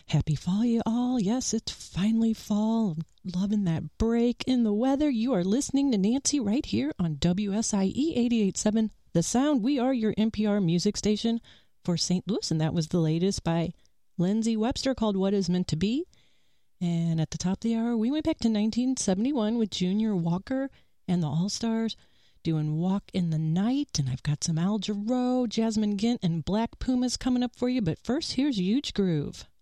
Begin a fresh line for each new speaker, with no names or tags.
Happy fall, you all. Yes, it's finally fall. I'm loving that break in the weather. You are listening to Nancy right here on WSIE 88.7 The Sound. We are your NPR music station for St. Louis, and that was the latest by Lindsay Webster called What Is Meant to Be. And at the top of the hour, we went back to 1971 with Junior Walker and the All-Stars doing Walk in the Night. And I've got some Al Jarreau, Jasmine Gint, and Black Pumas coming up for you. But first, here's Huge Groove.